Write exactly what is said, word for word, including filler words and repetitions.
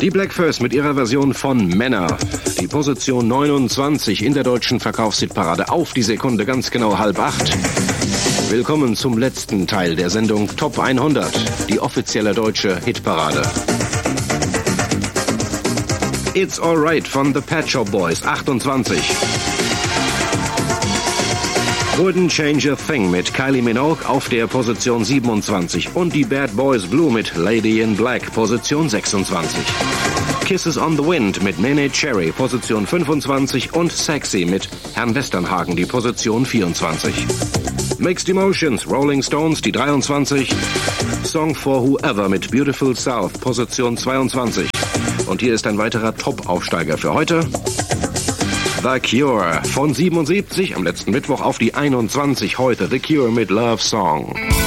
Die Black First mit ihrer Version von Männer. Die Position neunundzwanzig in der deutschen Verkaufshitparade auf die Sekunde, ganz genau halb acht. Willkommen zum letzten Teil der Sendung Top hundert, die offizielle deutsche Hitparade. It's Alright von The Pet Shop Boys, achtundzwanzig. Wouldn't Change a Thing mit Kylie Minogue auf der Position siebenundzwanzig und die Bad Boys Blue mit Lady in Black, Position sechsundzwanzig. Kisses on the Wind mit Nene Cherry, Position fünfundzwanzig und Sexy mit Herrn Westernhagen, die Position vierundzwanzig. Mixed Emotions, Rolling Stones, die dreiundzwanzig. Song for Whoever mit Beautiful South, Position zweiundzwanzig. Und hier ist ein weiterer Top-Aufsteiger für heute. The Cure von siebenundsiebzig am letzten Mittwoch auf die einundzwanzig, heute The Cure mit Love Song.